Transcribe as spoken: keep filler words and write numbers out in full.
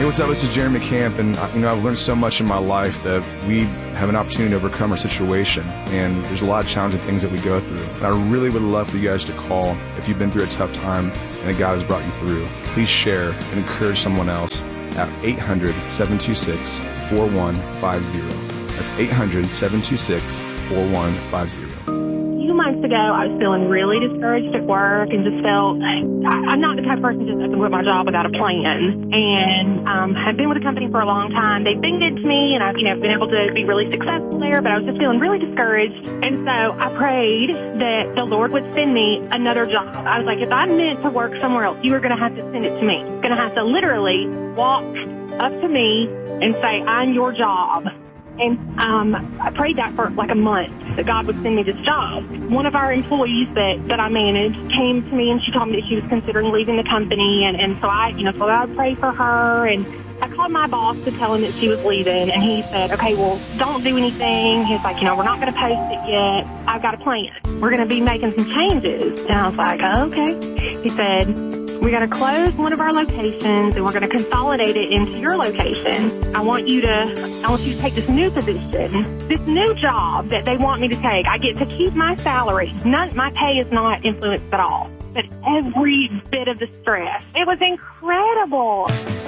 Hey, what's up? This is Jeremy Camp, and you know I've learned so much in my life that we have an opportunity to overcome our situation, and there's a lot of challenging things that we go through. And I really would love for you guys to call if you've been through a tough time and God has brought you through. Please share and encourage someone else at eight hundred, seven two six, four one five zero. That's eight hundred, seven two six, four one five zero. A few months ago, I was feeling really discouraged at work and just felt, I, I'm not the type of person just to quit my job without a plan. And um, I've been with the company for a long time. They've been good to me, and I've you know been able to be really successful there, but I was just feeling really discouraged. And so I prayed that the Lord would send me another job. I was like, if I'm meant to work somewhere else, you are going to have to send it to me. You're going to have to literally walk up to me and say, I'm your job. And um, I prayed that for like a month, that God would send me this job. One of our employees that, that I managed came to me and she told me that she was considering leaving the company. And, and so I, you know, so I would pray for her. And I called my boss to tell him that she was leaving. And he said, okay, well, don't do anything. He's like, you know, we're not going to post it yet. I've got a plan. We're going to be making some changes. And I was like, oh, okay. He said, we're going to close one of our locations and we're going to consolidate it into your location. I want you to, I want you to take this new position, this new job that they want me to take. I get to keep my salary. None, my pay is not influenced at all, but every bit of the stress. It was incredible.